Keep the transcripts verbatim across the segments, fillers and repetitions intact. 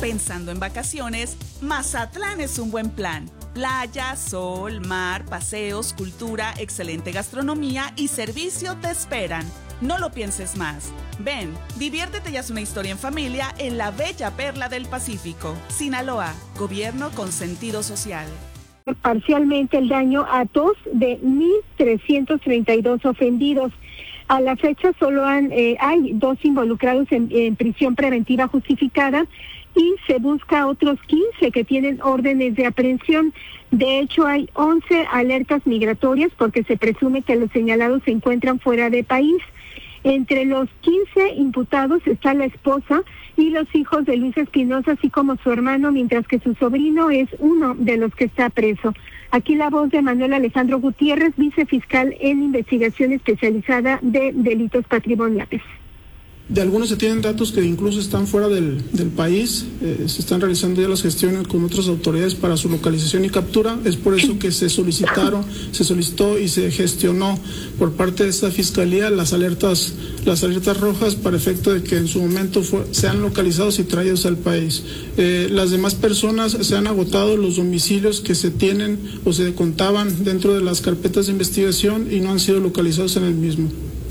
Pensando en vacaciones, Mazatlán es un buen plan. Playa, sol, mar, paseos, cultura, excelente gastronomía y servicio te esperan. No lo pienses más. Ven, diviértete y haz una historia en familia en la bella perla del Pacífico. Sinaloa, gobierno con sentido social. Parcialmente el daño a dos de mil trescientos treinta y dos ofendidos. A la fecha solo han, eh, hay dos involucrados en, en prisión preventiva justificada y se busca a otros quince que tienen órdenes de aprehensión. De hecho, hay once alertas migratorias porque se presume que los señalados se encuentran fuera de país. Entre los quince imputados está la esposa y los hijos de Luis Espinosa, así como su hermano, mientras que su sobrino es uno de los que está preso. Aquí la voz de Manuel Alejandro Gutiérrez, vicefiscal en investigación especializada de delitos patrimoniales. De algunos se tienen datos que incluso están fuera del, del país, eh, se están realizando ya las gestiones con otras autoridades para su localización y captura. Es por eso que se solicitaron, se solicitó y se gestionó por parte de esta fiscalía las alertas, las alertas rojas para efecto de que en su momento fue, sean localizados y traídos al país. Eh, las demás personas se han agotado los domicilios que se tienen o se contaban dentro de las carpetas de investigación y no han sido localizados en el mismo.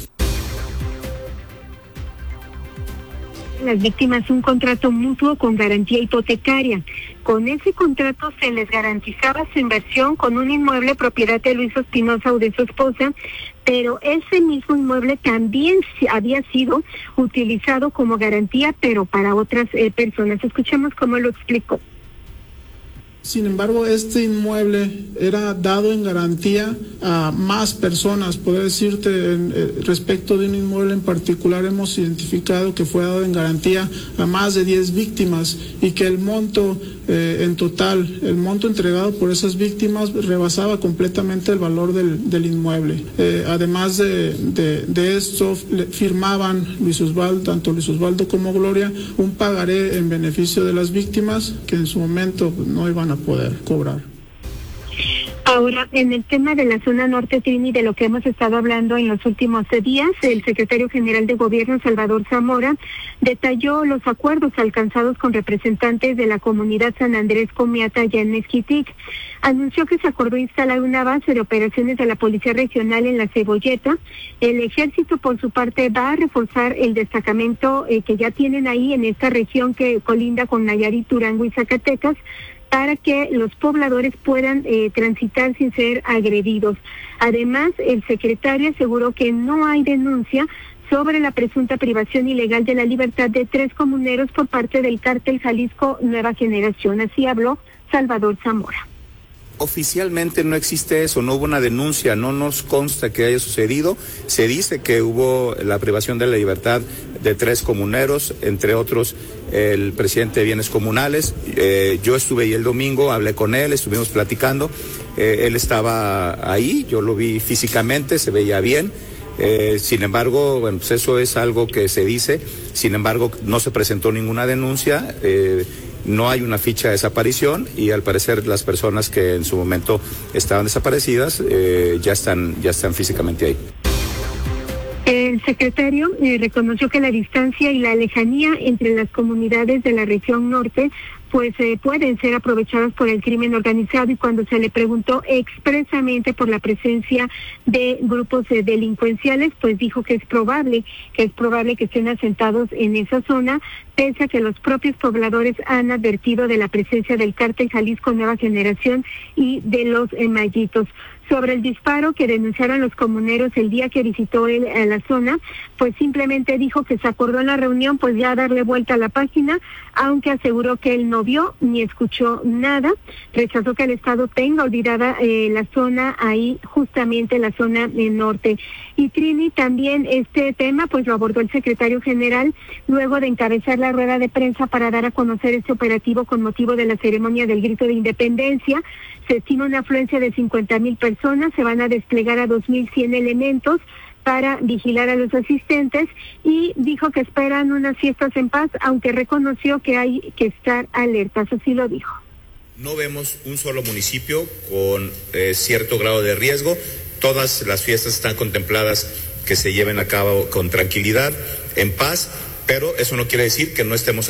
Las víctimas un contrato mutuo con garantía hipotecaria. Con ese contrato se les garantizaba su inversión con un inmueble propiedad de Luis Espinosa o de su esposa, pero ese mismo inmueble también había sido utilizado como garantía, pero para otras eh, personas. Escuchemos cómo lo explicó. Sin embargo, este inmueble era dado en garantía a más personas. Podría decirte, en, eh, respecto de un inmueble en particular, hemos identificado que fue dado en garantía a más de diez víctimas y que el monto eh, en total, el monto entregado por esas víctimas rebasaba completamente el valor del, del inmueble. Eh, además de, de, de esto, firmaban Luis Osvaldo, tanto Luis Osvaldo como Gloria, un pagaré en beneficio de las víctimas que en su momento no iban a poder cobrar. Ahora, en el tema de la zona norte, Trini, de lo que hemos estado hablando en los últimos días, el secretario general de Gobierno, Salvador Zamora, detalló los acuerdos alcanzados con representantes de la comunidad San Andrés Comiata allá en Mezquitic. Anunció que se acordó instalar una base de operaciones de la Policía Regional en La Cebolleta. El Ejército, por su parte, va a reforzar el destacamento eh, que ya tienen ahí en esta región que colinda con Nayarit, Durango y Zacatecas, para que los pobladores puedan eh, transitar sin ser agredidos. Además, el secretario aseguró que no hay denuncia sobre la presunta privación ilegal de la libertad de tres comuneros por parte del cártel Jalisco Nueva Generación. Así habló Salvador Zamora. Oficialmente no existe eso, no hubo una denuncia, no nos consta que haya sucedido. Se dice que hubo la privación de la libertad de tres comuneros, entre otros el presidente de Bienes Comunales. Eh, yo estuve ahí el domingo, hablé con él, estuvimos platicando. Eh, él estaba ahí, yo lo vi físicamente, se veía bien. Eh, sin embargo, bueno, pues eso es algo que se dice. Sin embargo, no se presentó ninguna denuncia. Eh, No hay una ficha de desaparición y al parecer las personas que en su momento estaban desaparecidas eh, ya están ya están físicamente ahí. El secretario eh, reconoció que la distancia y la lejanía entre las comunidades de la región norte pues eh, pueden ser aprovechadas por el crimen organizado, y cuando se le preguntó expresamente por la presencia de grupos eh, delincuenciales, pues dijo que es probable, que es probable que estén asentados en esa zona, pese a que los propios pobladores han advertido de la presencia del cártel Jalisco Nueva Generación y de los eh, Mayitos. Sobre el disparo que denunciaron los comuneros el día que visitó él a la zona, pues simplemente dijo que se acordó en la reunión pues ya darle vuelta a la página, aunque aseguró que él no vio ni escuchó nada. Rechazó que el Estado tenga olvidada eh, la zona ahí, justamente la zona del norte. Y Trini, también este tema pues lo abordó el secretario general luego de encabezar la rueda de prensa para dar a conocer este operativo con motivo de la ceremonia del Grito de Independencia. Se estima una afluencia de cincuenta mil personas, se van a desplegar a dos mil cien elementos para vigilar a los asistentes, y dijo que esperan unas fiestas en paz, aunque reconoció que hay que estar alertas, así lo dijo. No vemos un solo municipio con eh, cierto grado de riesgo. Todas las fiestas están contempladas que se lleven a cabo con tranquilidad, en paz, pero eso no quiere decir que no estemos